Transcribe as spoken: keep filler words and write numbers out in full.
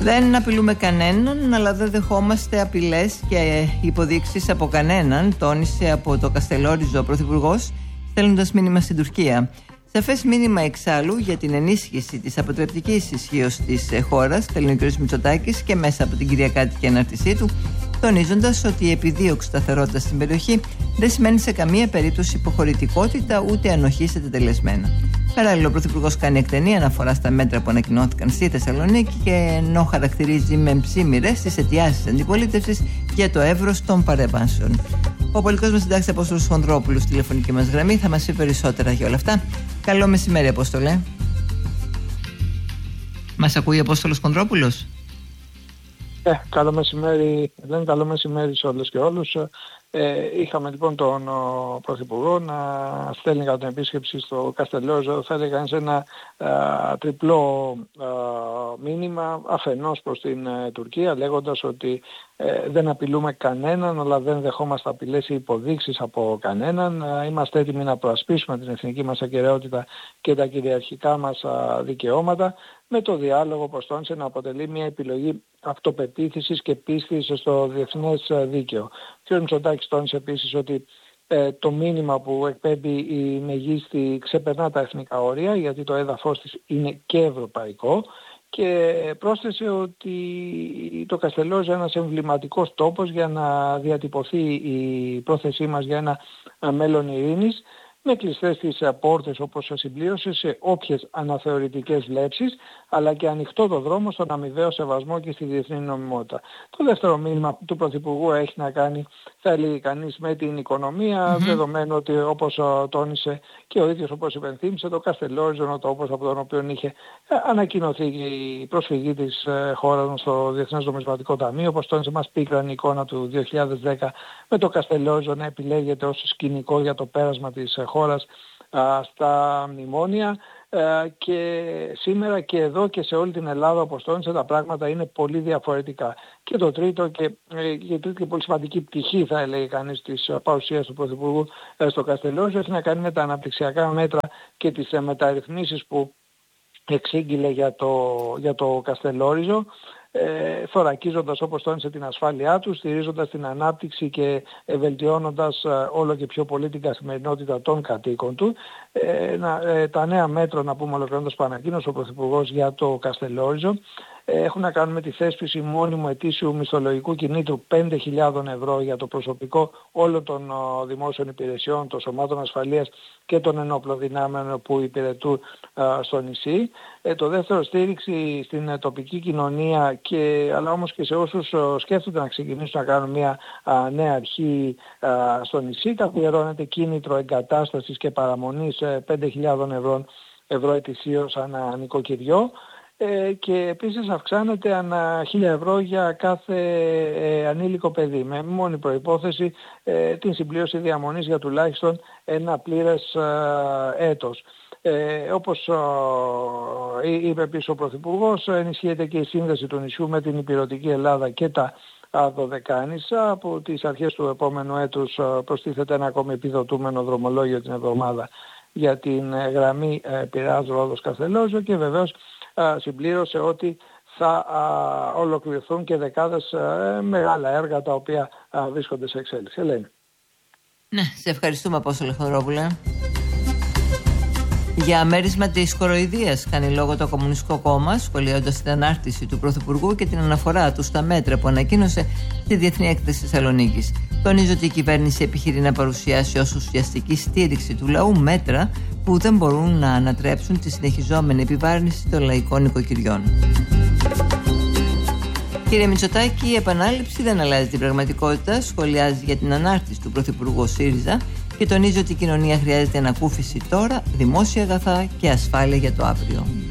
Δεν απειλούμε κανέναν, αλλά δεν δεχόμαστε απειλές και υποδείξεις από κανέναν, τόνισε από το Καστελόριζο ο Πρωθυπουργός, στέλνοντας μήνυμα στην Τουρκία. Σαφές μήνυμα εξάλλου για την ενίσχυση της αποτρεπτικής ισχύως της χώρας, στέλνει ο κ. Μητσοτάκης και μέσα από την κυριακάτικη ανάρτησή του, τονίζοντας ότι η επιδίωξη σταθερότητα στην περιοχή δεν σημαίνει σε καμία περίπτωση υποχωρητικότητα ούτε ανοχή σε τετελεσμένα. Παράλληλα, ο Πρωθυπουργός κάνει εκτενή αναφορά στα μέτρα που ανακοινώθηκαν στη Θεσσαλονίκη και ενώ χαρακτηρίζει με ψήμυρες τις αιτιάσεις αντιπολίτευσης για το εύρος των παρεμβάσεων. Ο πολιτικός μας συντάξης Απόστολος Χονδρόπουλος στη τηλεφωνική μας γραμμή θα μας πει περισσότερα για όλα αυτά. Καλό μεσημέρι, Απόστολε. Μας ακούει ο Απόστολος Χονδρόπουλος? Ε, καλό μεσημέρι, δεν καλό μεσημέρι σε όλες και όλους. Ε, είχαμε λοιπόν τον ο, Πρωθυπουργό να στέλνει κατά την επίσκεψη στο Καστελόριζο, θα έλεγα σε ένα α, τριπλό α, μήνυμα, αφενός προς την ε, Τουρκία, λέγοντας ότι ε, δεν απειλούμε κανέναν, αλλά δεν δεχόμαστε απειλές ή υποδείξεις από κανέναν. Ε, είμαστε έτοιμοι να προασπίσουμε την εθνική μας ακεραιότητα και τα κυριαρχικά μας α, δικαιώματα, με το διάλογο, όπως τόνισε, να αποτελεί μια επιλογή αυτοπεποίθησης και πίστης στο διεθνές δίκαιο. Ο κ. Μητσοτάκης τόνισε επίσης ότι ε, το μήνυμα που εκπέμπει η Μεγίστη ξεπερνά τα εθνικά όρια, γιατί το έδαφος της είναι και ευρωπαϊκό, και πρόσθεσε ότι το Καστελόριζο είναι ένας εμβληματικός τόπος για να διατυπωθεί η πρόθεσή μας για ένα μέλλον ειρήνης, με κλειστές τις πόρτες, όπως συμπλήρωσε, σε όποιες αναθεωρητικές βλέψεις, αλλά και ανοιχτό το δρόμο στον αμοιβαίο σεβασμό και στη διεθνή νομιμότητα. Το δεύτερο μήνυμα του Πρωθυπουργού έχει να κάνει, θα έλεγε κανείς, με την οικονομία, mm-hmm. δεδομένου ότι, όπως τόνισε και ο ίδιος, όπως υπενθύμισε, το Καστελόριζο είναι ο τόπος από τον οποίο είχε ανακοινωθεί η προσφυγή της χώρας μας στο Διεθνές Νομισματικό Ταμείο. Όπως τόνισε, μας πίκραν η εικόνα του δύο χιλιάδες δέκα με το Καστελόριζο να επιλέγεται ως σκηνικό για το πέρασμα της χώρας α, στα μνημόνια, α, και σήμερα και εδώ και σε όλη την Ελλάδα, όπως τόνισε, τα πράγματα είναι πολύ διαφορετικά. Και το τρίτο και, ε, και τρίτη και πολύ σημαντική πτυχή, θα έλεγε κανείς, της παρουσίας του Πρωθυπουργού ε, στο Καστελόριζο έχει να κάνει με τα αναπτυξιακά μέτρα και τις ε, μεταρρυθμίσεις που εξήγηλε για το, για το Καστελόριζο, ε, θωρακίζοντας, όπως τόνισε, την ασφάλειά του, στηρίζοντας την ανάπτυξη και ε, βελτιώνοντας ε, όλο και πιο πολύ την καθημερινότητα των κατοίκων του. Ε, να, ε, τα νέα μέτρα, να πούμε ολοκληρώνοντας, που ανακοίνωσε ο Πρωθυπουργός για το Καστελόριζο, έχουν να κάνουν με τη θέσπιση μόνιμου ετήσιου μισθολογικού κινήτρου πέντε χιλιάδες ευρώ για το προσωπικό όλων των uh, δημόσιων υπηρεσιών, των σωμάτων ασφαλείας και των ενόπλων δυνάμεων που υπηρετούν uh, στο νησί. Ε, το δεύτερο, στήριξη στην uh, τοπική κοινωνία, και, αλλά όμως και σε όσους uh, σκέφτονται να ξεκινήσουν να κάνουν μια uh, νέα αρχή uh, στο νησί. Καθιερώνεται κίνητρο εγκατάστασης και παραμονής uh, πέντε χιλιάδες ευρώ, ευρώ ετησίως ανά νοικοκυριό. Ε, και επίσης αυξάνεται ανά χίλια ευρώ για κάθε ε, ανήλικο παιδί, με μόνη προϋπόθεση ε, την συμπλήρωση διαμονής για τουλάχιστον ένα πλήρες ε, έτος. Ε, όπως ε, είπε επίσης ο Πρωθυπουργός, ενισχύεται και η σύνδεση του νησιού με την υπηρετική Ελλάδα και τα Δωδεκάνησα. Από τις αρχές του επόμενου έτους ε, προστίθεται ένα ακόμη επιδοτούμενο δρομολόγιο την εβδομάδα για την ε, γραμμή ε, Πειραιάς Ρόδος Καστελόριζο, και βεβαίως α, συμπλήρωσε ότι θα α, ολοκληρωθούν και δεκάδες α, μεγάλα έργα τα οποία α, βρίσκονται σε εξέλιξη. Ελένη. Ναι, σε ευχαριστούμε, Απόστολε Χονδρόπουλε. Για μέρισμα της κοροϊδίας κάνει λόγο το Κομμουνιστικό Κόμμα, σχολιάζοντας την ανάρτηση του Πρωθυπουργού και την αναφορά του στα μέτρα που ανακοίνωσε στη Διεθνή Έκθεση Θεσσαλονίκης. Τονίζει ότι η κυβέρνηση επιχειρεί να παρουσιάσει ως ουσιαστική στήριξη του λαού μέτρα που δεν μπορούν να ανατρέψουν τη συνεχιζόμενη επιβάρυνση των λαϊκών οικοκυριών. Κύριε Μητσοτάκη, η επανάληψη δεν αλλάζει την πραγματικότητα, σχολιάζει για την ανάρτηση του Πρωθυπουργού ΣΥΡΙΖΑ και τονίζει ότι η κοινωνία χρειάζεται ανακούφιση τώρα, δημόσια αγαθά και ασφάλεια για το αύριο.